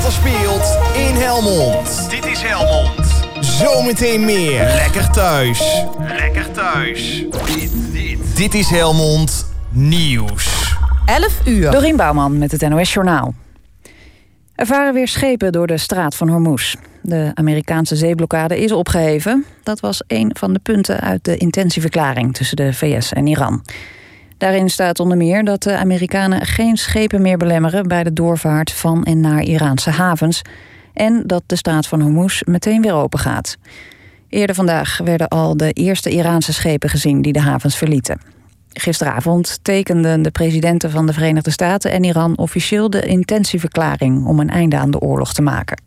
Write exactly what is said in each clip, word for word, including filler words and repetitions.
alles speelt in Helmond. Dit is Helmond. Zometeen meer. Lekker thuis. Lekker thuis. Dit, dit. Dit is Helmond Nieuws. elf uur. Dorien Bouwman met het N O S Journaal. Er varen weer schepen door de straat van Hormuz. De Amerikaanse zeeblokkade is opgeheven. Dat was een van de punten uit de intentieverklaring tussen de V S en Iran. Daarin staat onder meer dat de Amerikanen geen schepen meer belemmeren bij de doorvaart van en naar Iraanse havens en dat de straat van Hormuz meteen weer open gaat. Eerder vandaag werden al de eerste Iraanse schepen gezien die de havens verlieten. Gisteravond tekenden de presidenten van de Verenigde Staten en Iran officieel de intentieverklaring om een einde aan de oorlog te maken.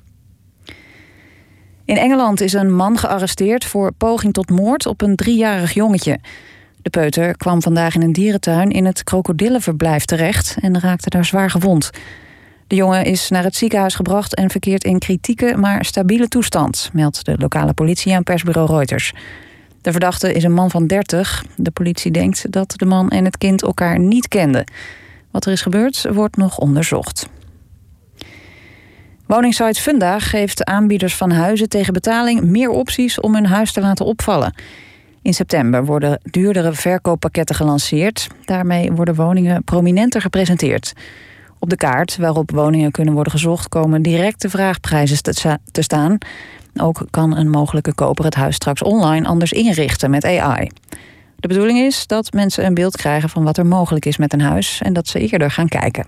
In Engeland is een man gearresteerd voor poging tot moord op een driejarig jongetje. De peuter kwam vandaag in een dierentuin in het krokodillenverblijf terecht en raakte daar zwaar gewond. De jongen is naar het ziekenhuis gebracht en verkeert in kritieke, maar stabiele toestand, meldt de lokale politie aan persbureau Reuters. De verdachte is een man van dertig. De politie denkt dat de man en het kind elkaar niet kenden. Wat er is gebeurd, wordt nog onderzocht. Woningsite Funda geeft aanbieders van huizen tegen betaling meer opties om hun huis te laten opvallen. In september worden duurdere verkooppakketten gelanceerd. Daarmee worden woningen prominenter gepresenteerd. Op de kaart waarop woningen kunnen worden gezocht komen directe vraagprijzen te staan. Ook kan een mogelijke koper het huis straks online anders inrichten met A I. De bedoeling is dat mensen een beeld krijgen van wat er mogelijk is met een huis en dat ze eerder gaan kijken.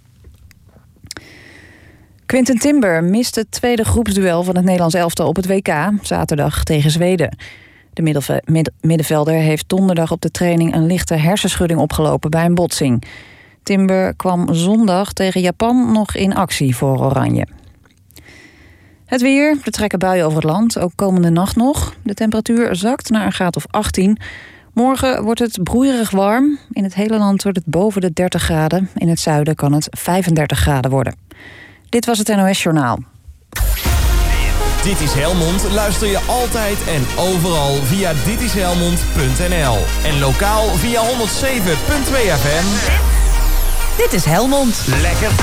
Quinten Timber mist het tweede groepsduel van het Nederlands elftal op het W K, zaterdag tegen Zweden. De middenve- mid- middenvelder heeft donderdag op de training een lichte hersenschudding opgelopen bij een botsing. Timber kwam zondag tegen Japan nog in actie voor Oranje. Het weer, er trekken buien over het land, ook komende nacht nog. De temperatuur zakt naar een graad of achttien. Morgen wordt het broeierig warm. In het hele land wordt het boven de dertig graden. In het zuiden kan het vijfendertig graden worden. Dit was het N O S Journaal. Dit is Helmond. Luister je altijd en overal via dit is helmond punt n l. En lokaal via honderdzeven komma twee F M. Dit is Helmond. Lekker